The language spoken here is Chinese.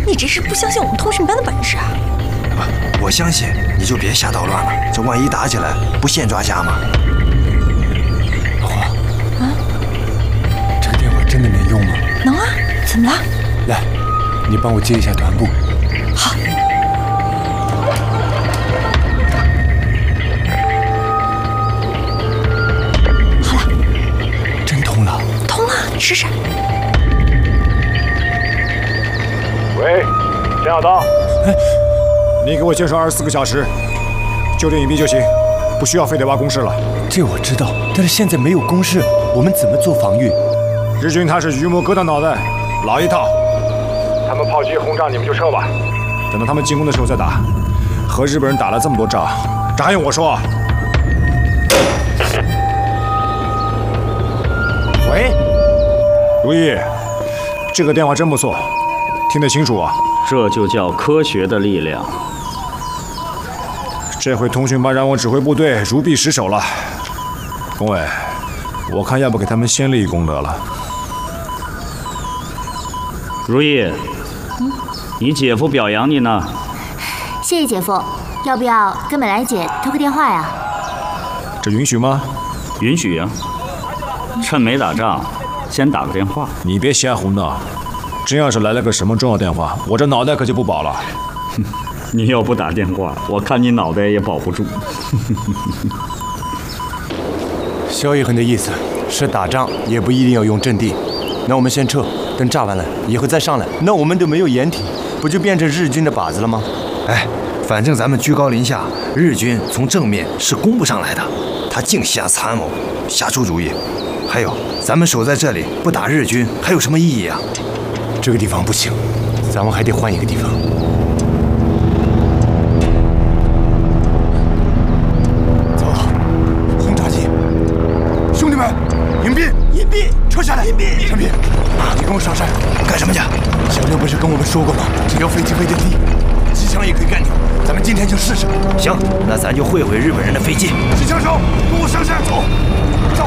你这是不相信我们通讯班的本事啊？ 我相信，你就别瞎捣乱了。这万一打起来，不现抓瞎吗？ 老花，这个电话真的能用吗？ 能啊，怎么了？ 来，你帮我接一下团部。 好。好了。 真通了。 通了，你试试。 喂，钱小刀。你给我坚守24个小时，就地隐蔽就行，不需要非得挖工事了。 这我知道，但是现在没有工事，我们怎么做防御？ 日军他是榆木疙瘩脑袋，老一套。他们炮击轰炸，你们就撤吧。等到他们进攻的时候再打。和日本人打了这么多仗，这还用我说？喂，如意，这个电话真不错，听得清楚啊。 这就叫科学的力量。 这回通讯班让我指挥部队如臂使手了。龚伟，我看要不给他们先立功德了。 如意，你姐夫表扬你呢。 谢谢姐夫，要不要跟美兰姐通个电话呀？ 这允许吗？ 允许呀。趁没打仗，先打个电话。 你别瞎胡闹，真要是来了个什么重要电话，我这脑袋可就不保了。 你要不打电话，我看你脑袋也保不住。 萧一恒的意思是打仗也不一定要用阵地，那我们先撤，等炸完了以后再上来，那我们都没有掩体，不就变成日军的靶子了吗？ 哎，反正咱们居高临下，日军从正面是攻不上来的。他净瞎参谋，瞎出主意。还有，咱们守在这里不打日军还有什么意义啊？ 这个地方不行，咱们还得换一个地方。走，轰炸机，兄弟们，隐蔽，隐蔽，撤下来，隐蔽。陈平，你跟我上山， 干什么去？ 小六不是跟我们说过吗？只要飞机飞得低，机枪也可以干掉。咱们今天就试试。 行，那咱就会日本人的飞机。 机枪手，跟我上山，走。